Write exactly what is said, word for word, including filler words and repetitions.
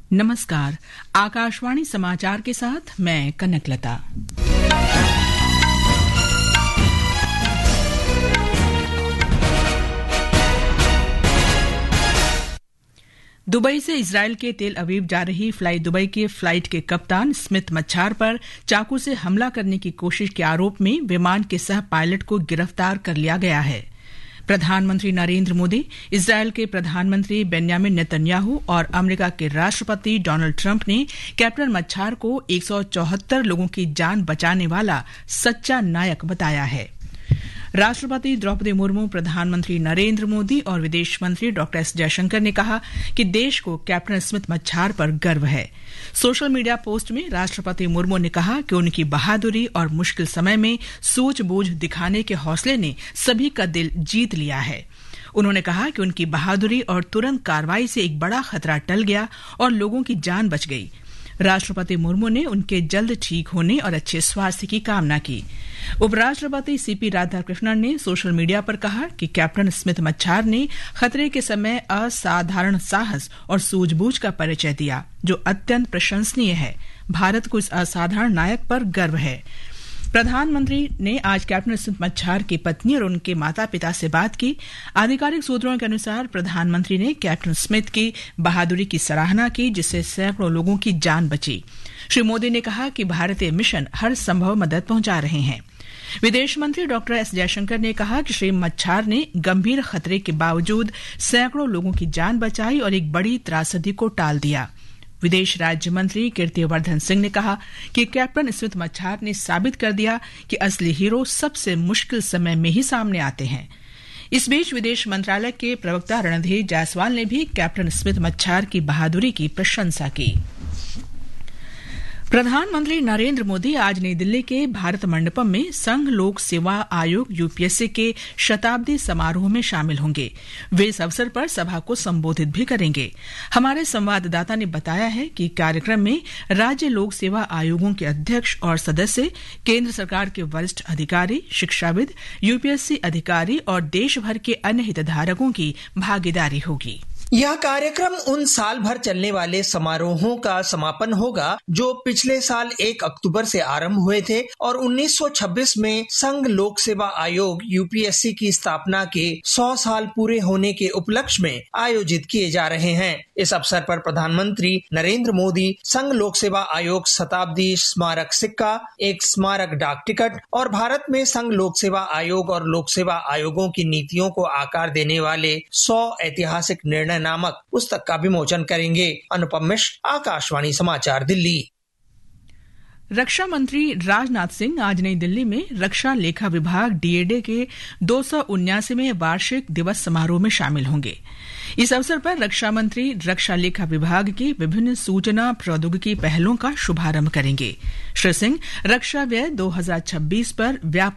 नमस्कार, आकाशवाणी समाचार के साथ मैं कनकलता। दुबई से इजरायल के तेल अवीव जा रही फ्लाई दुबई के फ्लाइट के कप्तान स्मिथ मच्छार पर चाकू से हमला करने की कोशिश के आरोप में विमान के सह पायलट को गिरफ्तार कर लिया गया है। प्रधानमंत्री नरेंद्र मोदी, इजरायल के प्रधानमंत्री बेन्यामिन नेतन्याहू और अमेरिका के राष्ट्रपति डोनाल्ड ट्रंप ने कैप्टन मच्छार को एक सौ चौहत्तर लोगों की जान बचाने वाला सच्चा नायक बताया है। राष्ट्रपति द्रौपदी मुर्मू, प्रधानमंत्री नरेंद्र मोदी और विदेश मंत्री डॉ एस जयशंकर ने कहा कि देश को कैप्टन स्मिथ मच्छार पर गर्व है। सोशल मीडिया पोस्ट में राष्ट्रपति मुर्मू ने कहा कि उनकी बहादुरी और मुश्किल समय में सूझबूझ दिखाने के हौसले ने सभी का दिल जीत लिया है। उन्होंने कहा कि उनकी बहादुरी और तुरंत कार्रवाई से एक बड़ा खतरा टल गया और लोगों की जान बच गई। राष्ट्रपति मुर्मू ने उनके जल्द ठीक होने और अच्छे स्वास्थ्य की कामना की। उपराष्ट्रपति सीपी राधाकृष्णन ने सोशल मीडिया पर कहा कि कैप्टन स्मिथ मच्छार ने खतरे के समय असाधारण साहस और सूझबूझ का परिचय दिया, जो अत्यंत प्रशंसनीय है। भारत को इस असाधारण नायक पर गर्व है। प्रधानमंत्री ने आज कैप्टन स्मिथ मच्छार की पत्नी और उनके माता पिता से बात की। आधिकारिक सूत्रों के अनुसार प्रधानमंत्री ने कैप्टन स्मिथ की बहादुरी की सराहना की, जिससे सैकड़ों लोगों की जान बची। श्री मोदी ने कहा कि भारतीय मिशन हर संभव मदद पहुंचा रहे हैं। विदेश मंत्री डॉ एस जयशंकर ने कहा कि श्री मच्छार ने गंभीर खतरे के बावजूद सैकड़ों लोगों की जान बचाई और एक बड़ी त्रासदी को टाल दिया। विदेश राज्य मंत्री कीर्तिवर्धन सिंह ने कहा कि कैप्टन स्मिथ मच्छार ने साबित कर दिया कि असली हीरो सबसे मुश्किल समय में ही सामने आते हैं। इस बीच विदेश मंत्रालय के प्रवक्ता रणधीर जायसवाल ने भी कैप्टन स्मिथ मच्छार की बहादुरी की प्रशंसा की। प्रधानमंत्री नरेंद्र मोदी आज नई दिल्ली के भारत मंडपम में संघ लोक सेवा आयोग यूपीएससी के शताब्दी समारोह में शामिल होंगे। वे इस अवसर पर सभा को संबोधित भी करेंगे। हमारे संवाददाता ने बताया है कि कार्यक्रम में राज्य लोक सेवा आयोगों के अध्यक्ष और सदस्य, केंद्र सरकार के वरिष्ठ अधिकारी, शिक्षाविद, यूपीएससी अधिकारी और देश भर के अन्य हितधारकों की भागीदारी होगी। यह कार्यक्रम उन साल भर चलने वाले समारोहों का समापन होगा जो पिछले साल एक अक्टूबर से आरंभ हुए थे और उन्नीस सौ छब्बीस में संघ लोक सेवा आयोग यूपीएससी की स्थापना के सौ साल पूरे होने के उपलक्ष्य में आयोजित किए जा रहे हैं। इस अवसर पर प्रधानमंत्री नरेंद्र मोदी संघ लोक सेवा आयोग शताब्दी स्मारक सिक्का, एक स्मारक डाक टिकट और भारत में संघ लोक सेवा आयोग और लोक सेवा आयोगों की नीतियों को आकार देने वाले सौ ऐतिहासिक निर्णय नामक पुस्तक का विमोचन करेंगे। अनुपम मिश्र, आकाशवाणी समाचार, दिल्ली। रक्षा मंत्री राजनाथ सिंह आज नई दिल्ली में रक्षा लेखा विभाग डीएडे के दो सौ उन्यासीवें वार्षिक दिवस समारोह में शामिल होंगे। इस अवसर पर रक्षा मंत्री रक्षा लेखा विभाग की विभिन्न सूचना प्रौद्योगिकी पहलों का शुभारंभ करेंगे। श्री सिंह रक्षा व्यय दो हज़ार छब्बीस पर व्यापक